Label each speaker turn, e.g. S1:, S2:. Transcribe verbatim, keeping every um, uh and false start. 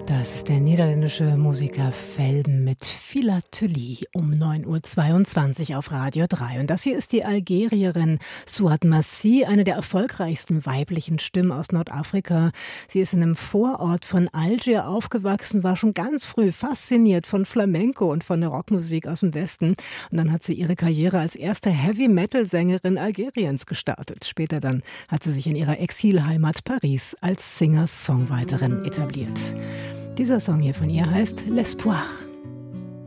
S1: Das ist der niederländische Musiker Velden mit Philately um neun Uhr zweiundzwanzig auf Radio drei. Und das hier ist die Algerierin Souad Massi, eine der erfolgreichsten weiblichen Stimmen aus Nordafrika. Sie ist in einem Vorort von Algier aufgewachsen, war schon ganz früh fasziniert von Flamenco und von der Rockmusik aus dem Westen. Und dann hat sie ihre Karriere als erste Heavy-Metal-Sängerin Algeriens gestartet. Später dann hat sie sich in ihrer Exilheimat Paris als Singer-Songwriterin etabliert. Dieser Song hier von ihr heißt L'Espoir.